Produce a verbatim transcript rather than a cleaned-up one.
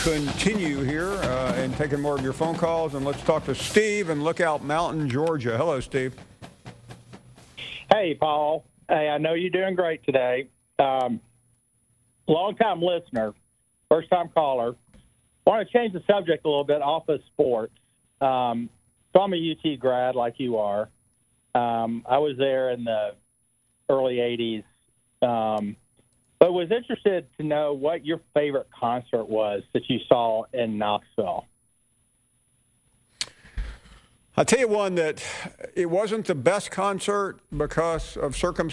continue here uh, and taking more of your phone calls. And let's talk to Steve in Lookout Mountain, Georgia. Hello, Steve. Hey, Paul. Hey, I know you're doing great today. Um, long-time listener, first-time caller. Want to change the subject a little bit off of sports. Um, so I'm a U T grad like you are. Um, I was there in the early eighties. Um, but was interested to know what your favorite concert was that you saw in Knoxville. I'll tell you one that it wasn't the best concert because of circumstances.